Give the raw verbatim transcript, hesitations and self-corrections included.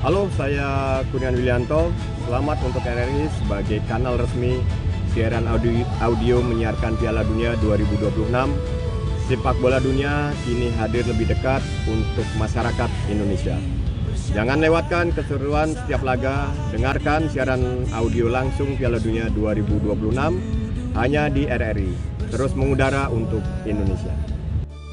Halo, saya Kurniawan Willianto. Selamat untuk R R I sebagai kanal resmi siaran audio, audio menyiarkan Piala Dunia dua ribu dua puluh enam. Sepak bola dunia kini hadir lebih dekat untuk masyarakat Indonesia. Jangan lewatkan keseruan setiap laga. Dengarkan siaran audio langsung Piala Dunia dua ribu dua puluh enam hanya di R R I. Terus mengudara untuk Indonesia.